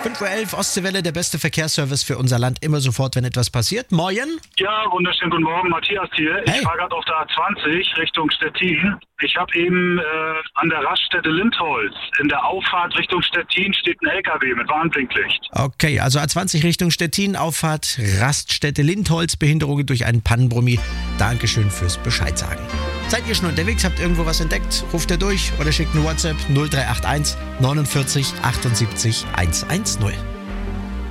5:11 Uhr, Ostseewelle, der beste Verkehrsservice für unser Land. Immer sofort, wenn etwas passiert. Moin. Ja, wunderschönen guten Morgen, Matthias hier. Hey. Ich fahre gerade auf der A20 Richtung Stettin. Ich habe eben an der Raststätte Lindholz in der Auffahrt Richtung Stettin steht ein LKW mit Warnblinklicht. Okay, also A20 Richtung Stettin, Auffahrt Raststätte Lindholz, Behinderungen durch einen Pannenbrummi. Dankeschön fürs Bescheid sagen. Seid ihr schon unterwegs, habt irgendwo was entdeckt? Ruft ihr durch oder schickt eine WhatsApp 0381 49 78 110.